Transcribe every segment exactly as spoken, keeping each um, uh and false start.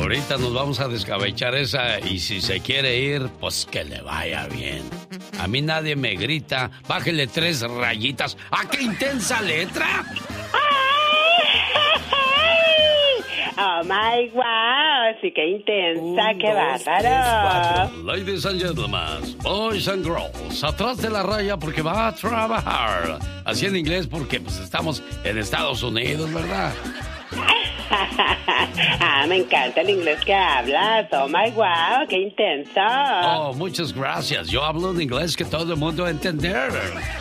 Ahorita nos vamos a descabechar esa y si se quiere ir, pues que le vaya bien. A mí nadie me grita, bájele tres rayitas. ¡Ah, qué intensa letra! Oh my wow, sí que intensa, Un, qué dos, bárbaro. Tres, Ladies and gentlemen, boys and girls, atrás de la raya porque va a trabajar. Así en inglés porque pues estamos en Estados Unidos, ¿verdad? Ah, me encanta el inglés que hablas. Oh my wow, qué intenso. Oh, muchas gracias. Yo hablo un inglés que todo el mundo va a entender.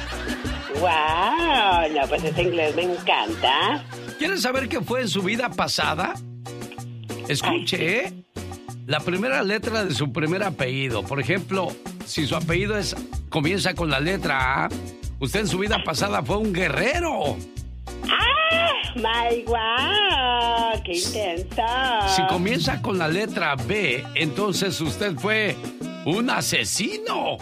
Wow, no, pues ese inglés me encanta. ¿Quieres saber qué fue en su vida pasada? Escuche, ¿eh? La primera letra de su primer apellido. Por ejemplo, si su apellido es comienza con la letra A, usted en su vida pasada fue un guerrero. ¡Ah! ¡My wow! ¡Qué intenso! Si comienza con la letra B, entonces usted fue un asesino.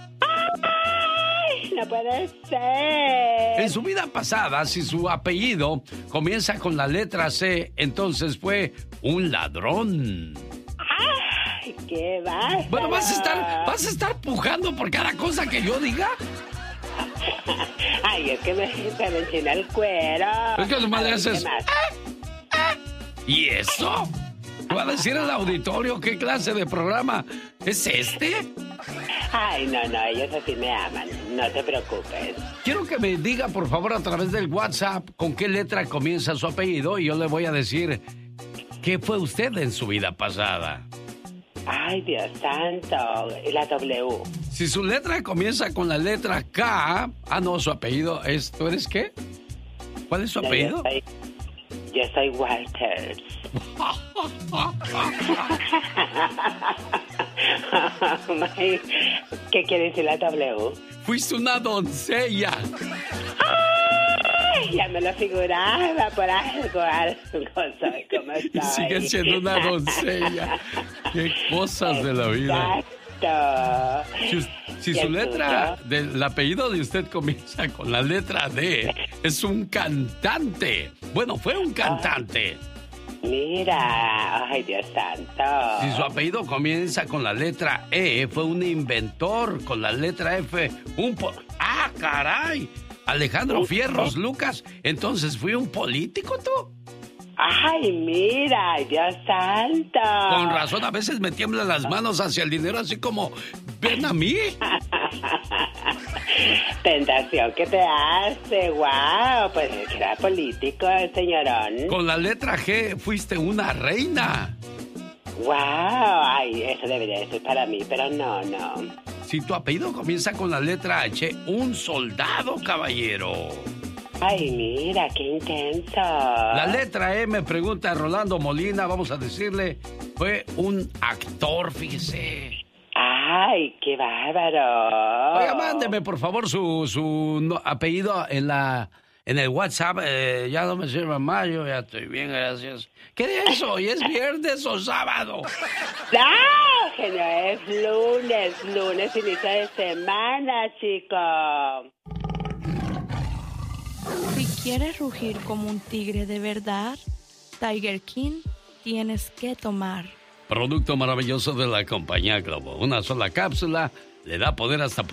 No puede ser. En su vida pasada, si su apellido comienza con la letra C, entonces fue un ladrón. ¡Ay, qué bárbaro! Bueno, ¿vas a estar, vas a estar pujando por cada cosa que yo diga? Ay, es que me, me enchina el cuero. Es que nomás le haces... ¿Eh? ¿Eh? ¿Y eso? ¿Va a decir al auditorio qué clase de programa es este? Ay, no, no, ellos así me aman, no te preocupes. Quiero que me diga, por favor, a través del WhatsApp con qué letra comienza su apellido y yo le voy a decir qué fue usted en su vida pasada. Ay, Dios santo, la W. Si su letra comienza con la letra K, ah, no, su apellido es, ¿tú eres qué? ¿Cuál es su apellido? Yo soy, yo soy Walters. ¿Qué quiere decir la W? Fuiste una doncella. Ay, ya me lo figuraba por algo, algo soy como soy. Y sigue siendo una doncella. Qué cosas de la vida. Exacto. Si, si su letra, del apellido de usted comienza con la letra D, es un cantante. Bueno, fue un cantante. Mira, ay, Dios santo. Si su apellido comienza con la letra E, fue un inventor. Con la letra F, un... Po- ¡Ah, caray! Alejandro Fierros Lucas. Entonces, ¿fui un político tú? Ay, mira, Dios santo. Con razón, a veces me tiemblan las manos hacia el dinero, así como, ven a mí. Tentación que te hace, wow, pues es que era político el señorón. Con la letra G fuiste una reina. Wow, ay, eso debería ser para mí, pero no, no. Si tu apellido comienza con la letra H, un soldado, caballero. Ay, mira, qué intenso. La letra M, pregunta Rolando Molina, vamos a decirle, fue un actor, fíjese. Ay, qué bárbaro. Oiga, mándeme por favor su, su no, apellido en la en el WhatsApp. Eh, ya no me sirve más, yo ya estoy bien, gracias. ¿Qué día es hoy? ¿Es viernes o sábado? ¡No! Que no es lunes, lunes, inicio de semana, chico. Si quieres rugir como un tigre de verdad, Tiger King tienes que tomar. Producto maravilloso de la compañía Globo. Una sola cápsula le da poder hasta por